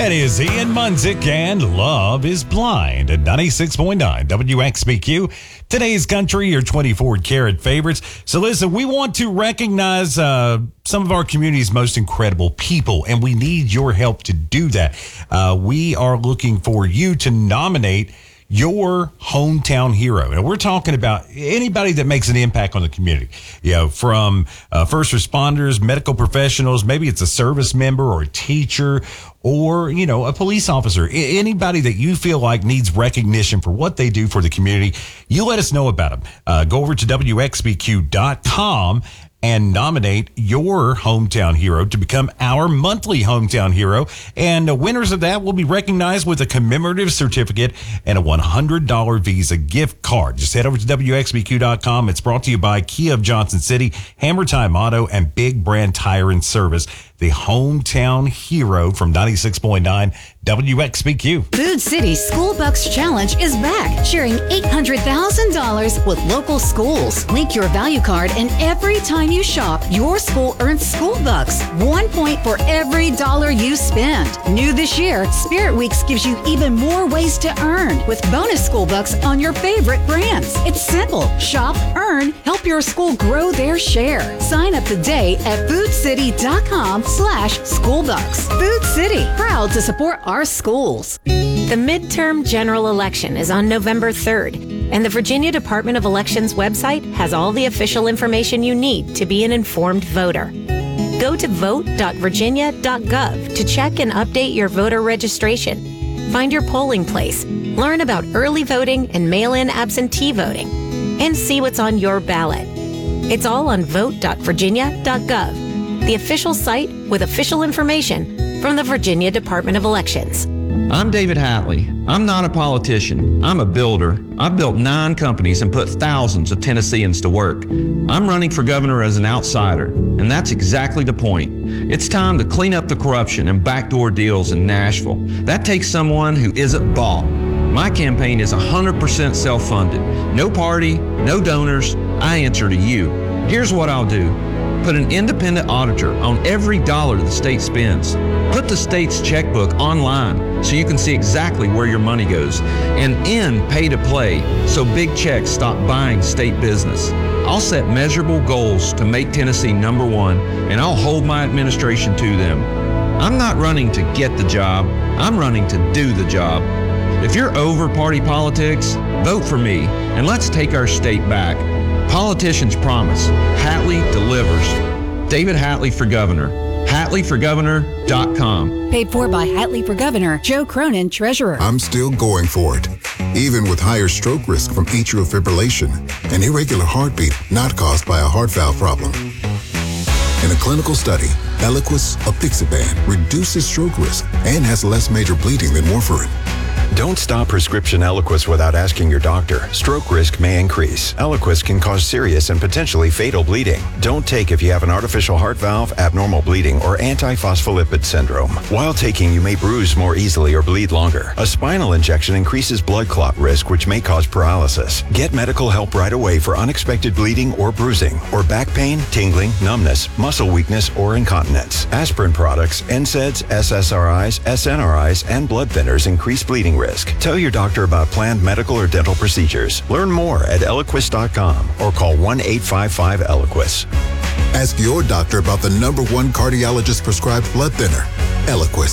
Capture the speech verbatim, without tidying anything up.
That is Ian Munzik and Love is Blind at ninety-six point nine W X B Q. Today's country, your twenty-four karat favorites. So listen, we want to recognize uh, some of our community's most incredible people, and we need your help to do that. Uh, we are looking for you to nominate your hometown hero. And we're talking about anybody that makes an impact on the community, you know, from uh, first responders, medical professionals, maybe it's a service member or a teacher or, you know, a police officer, I- anybody that you feel like needs recognition for what they do for the community. You let us know about them. Uh, go over to W X B Q dot com and nominate your hometown hero to become our monthly hometown hero. And the winners of that will be recognized with a commemorative certificate and a one hundred dollars Visa gift card. Just head over to W X B Q dot com. It's brought to you by Kia of Johnson City, Hammer Time Auto, and Big Brand Tire and Service. The hometown hero from ninety-six point nine W X B Q. Food City School Bucks Challenge is back, sharing eight hundred thousand dollars with local schools. Link your value card, and every time you shop, your school earns school bucks. One point for every dollar you spend. New this year, Spirit Weeks gives you even more ways to earn with bonus school bucks on your favorite brands. It's simple. Shop, earn, help your school grow their share. Sign up today at food city dot com slash school bucks. Food City, proud to support our schools. The midterm general election is on November third, and the Virginia Department of Elections website has all the official information you need to be an informed voter. Go to vote dot virginia dot gov to check and update your voter registration. Find your polling place, learn about early voting and mail-in absentee voting, and see what's on your ballot. It's all on vote dot virginia dot gov, the official site with official information from the Virginia Department of Elections. I'm David Hatley. I'm not a politician. I'm a builder. I've built nine companies and put thousands of Tennesseans to work. I'm running for governor as an outsider, and that's exactly the point. It's time to clean up the corruption and backdoor deals in Nashville. That takes someone who isn't bought. My campaign is one hundred percent self-funded. No party, no donors. I answer to you. Here's what I'll do. Put an independent auditor on every dollar the state spends. Put the state's checkbook online so you can see exactly where your money goes. And end pay to play so big checks stop buying state business. I'll set measurable goals to make Tennessee number one, and I'll hold my administration to them. I'm not running to get the job. I'm running to do the job. If you're over party politics, vote for me, and let's take our state back. Politicians promise. Hatley delivers. David Hatley for governor. Hatley for governor dot com. Paid for by Hatley for Governor, Joe Cronin, Treasurer. I'm still going for it, even with higher stroke risk from atrial fibrillation, an irregular heartbeat not caused by a heart valve problem. In a clinical study, Eliquis apixaban reduces stroke risk and has less major bleeding than warfarin. Don't stop prescription Eliquis without asking your doctor. Stroke risk may increase. Eliquis can cause serious and potentially fatal bleeding. Don't take if you have an artificial heart valve, abnormal bleeding, or antiphospholipid syndrome. While taking, you may bruise more easily or bleed longer. A spinal injection increases blood clot risk, which may cause paralysis. Get medical help right away for unexpected bleeding or bruising, or back pain, tingling, numbness, muscle weakness, or incontinence. Aspirin products, N SAIDs, S S R Is, S N R Is, and blood thinners increase bleeding risk. Tell your doctor about planned medical or dental procedures. Learn more at eliquis dot com or call one eight five five Eliquis. Ask your doctor about the number one cardiologist prescribed blood thinner, Eliquis.